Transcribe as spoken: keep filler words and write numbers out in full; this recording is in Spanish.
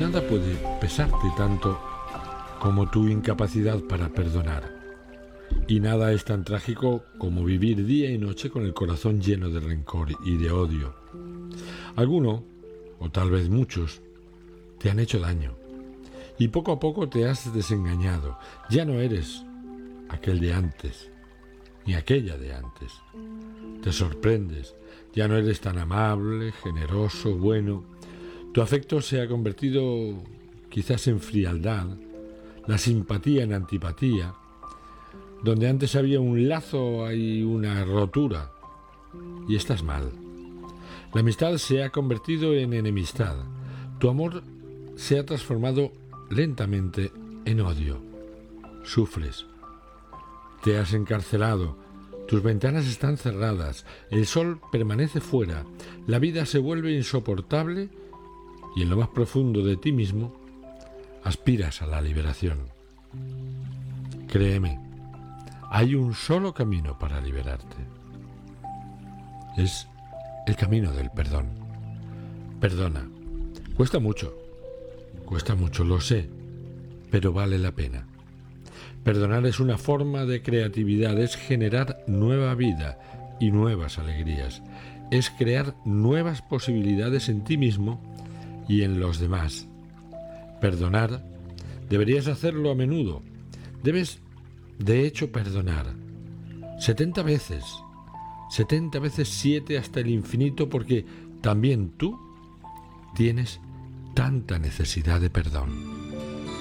Nada puede pesarte tanto como tu incapacidad para perdonar. Y nada es tan trágico como vivir día y noche con el corazón lleno de rencor y de odio. Alguno, o tal vez muchos, te han hecho daño. Y poco a poco te has desengañado. Ya no eres aquel de antes, ni aquella de antes. Te sorprendes. Ya no eres tan amable, generoso, bueno. Tu afecto se ha convertido quizás en frialdad, la simpatía en antipatía. Donde antes había un lazo hay una rotura. Y estás mal. La amistad se ha convertido en enemistad. Tu amor se ha transformado lentamente en odio. Sufres. Te has encarcelado. Tus ventanas están cerradas. El sol permanece fuera. La vida se vuelve insoportable y en lo más profundo de ti mismo aspiras a la liberación. Créeme, hay un solo camino para liberarte. Es el camino del perdón. Perdona. Cuesta mucho. Cuesta mucho, lo sé, pero vale la pena. Perdonar es una forma de creatividad, es generar nueva vida y nuevas alegrías. Es crear nuevas posibilidades en ti mismo y en los demás. Perdonar, deberías hacerlo a menudo. Debes, de hecho, perdonar. setenta veces. setenta veces siete hasta el infinito, porque también tú tienes tanta necesidad de perdón.